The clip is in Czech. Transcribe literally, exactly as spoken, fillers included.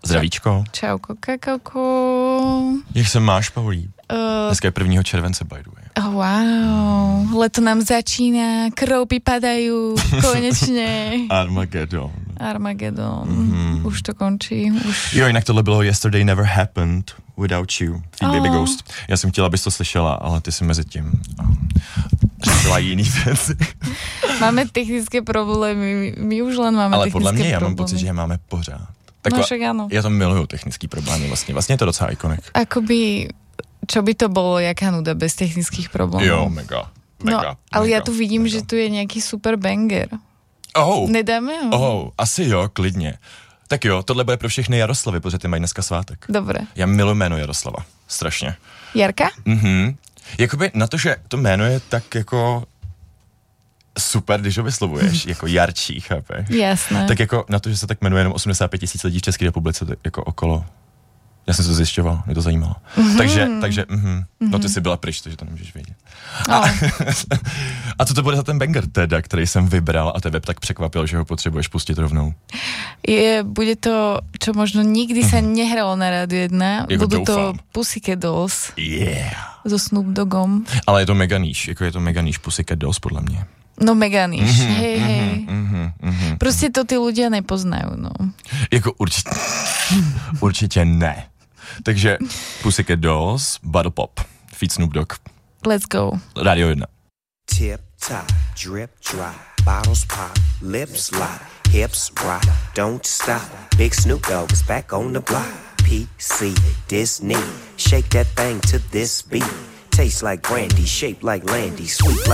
Zdravíčko. Čauko, kakauko. Jak se máš, Paulí? Uh, Dneska je prvního července, by the way. Oh, wow, leto nám začíná, kroupy padajú, konečne. Armageddon. Armageddon, Mm-hmm. už to končí. Už... Jo, jinak tohle bylo Yesterday Never Happened Without You, Feed oh. Baby Ghost. Já jsem chtěla, abys to slyšela, ale ty si mezi tím řešila jiný věci. Máme technické problémy, my, my už len máme ale technické podle mě problémy. já mám pocit, že je máme pořád. Takhle, no však áno. Já to miluju technický problémy vlastně. Vlastně je to docela ikonik. Akoby, čo by to bolo, jaká nuda bez technických problémů. Jo, mega. Mega, no, ale mega, já tu vidím, mega. že tu je nějaký super banger. Oh, Nedáme ho? Oh, asi jo, klidně. Tak jo, tohle bude pro všechny Jaroslavy, protože ty mají dneska svátek. Dobré. Já miluji jméno Jaroslava. Strašně. Jarka? Mhm. Jakoby na to, že to jméno je tak jako super, když ho vyslovuješ, jako Jarčí, chápeš? Jasné. Tak jako na to, že se tak jmenuje jenom osmdesát pět tisíc lidí v České republice, tak jako okolo. Já jsem se to zjišťoval, mě to zajímalo. Mm-hmm. Takže, takže, mhm. No ty jsi byla pryč, takže to nemůžeš vědět. No. A, a co to bude za ten banger teda, který jsem vybral a tebe tak překvapil, že ho potřebuješ pustit rovnou? Je, bude to, čo možno nikdy sa nehralo na Rádiu jedna, Jako budú to doufám. Pussycat Dolls Yeah. so Snoop Doggom. Ale je to mega níž, jako je to mega níž Pussycat Dolls podle mě. No mega níž, Mhm, hej, hej. Mhm, mhm. Proste to tí ľudia nepoznajú, no. Jako určitě, určitě ne. Takže Pussycat Dolls, Bottle Pop, feat Snoop Dogg. Let's go. Rádio jedna. Tip top, drip dry, bottles pop, lips lock, hips rock, don't stop. Big Snoop Dogg is back on the block. P C Disney, shake that thing to this beat. Tastes like brandy, shaped like Landy, sweet like